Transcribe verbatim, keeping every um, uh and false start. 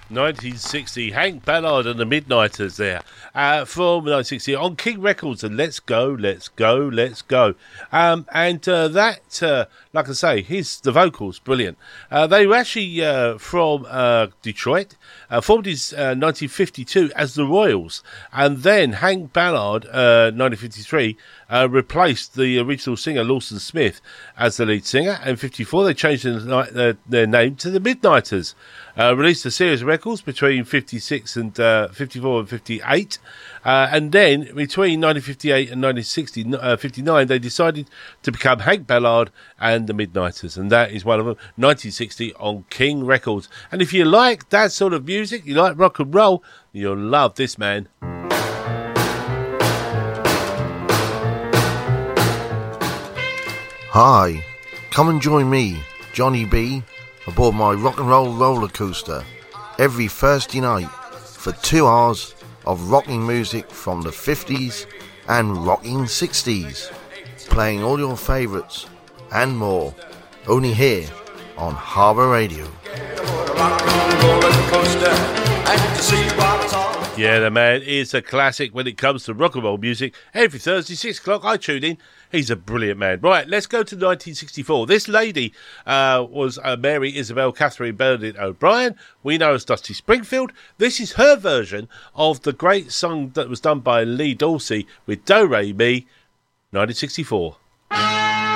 nineteen sixty, Hank Ballard and the Midnighters there uh, from nineteen sixty on King Records, and Let's Go, Let's Go, Let's Go. Um, and uh, that, uh, like I say, his the vocals, brilliant. Uh, they were actually uh, from uh, Detroit, uh, formed in uh, nineteen fifty-two as the Royals, and then Hank Ballard, uh, nineteen fifty-three, uh, replaced the original singer Lawson Smith as the lead singer. And in fifty-four, they changed their, their, their name to the Midnighters. Uh, released a series of records between fifty-six and uh, fifty-four and fifty-eight, uh, and then between nineteen fifty-eight and nineteen sixty, uh, fifty-nine, they decided to become Hank Ballard and the Midnighters, and that is one of them. nineteen sixty on King Records. And if you like that sort of music, you like rock and roll, you'll love this man. Hi, come and join me, Johnny B, aboard my rock and roll roller coaster every Thursday night for two hours of rocking music from the fifties and rocking sixties, playing all your favourites and more, only here on Harbour Radio. Yeah, the man is a classic when it comes to rock and roll music. Every Thursday, six o'clock, I tune in. He's a brilliant man. Right, let's go to nineteen sixty-four. This lady uh, was uh, Mary Isabel Catherine Bernadette O'Brien. We know as Dusty Springfield. This is her version of the great song that was done by Lee Dorsey with Do Re Mi, nineteen sixty-four.